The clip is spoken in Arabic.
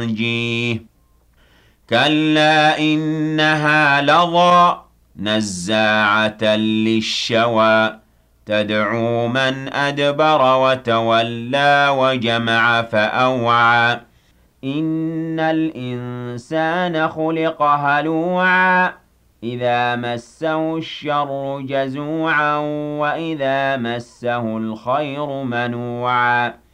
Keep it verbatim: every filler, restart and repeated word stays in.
ينجيه كلا إنها لظى نزاعة للشوى تدعو من أدبر وتولى وجمع فأوعى إن الإنسان خلق هلوعا إذا مسه الشر جزوعا وإذا مسه الخير منوعا